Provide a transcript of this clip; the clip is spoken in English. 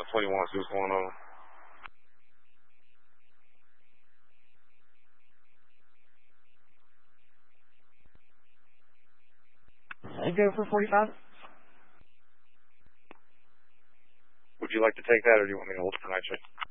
21, see what's going on. I go for 45. Would you like to take that, or do you want me to hold the night shift?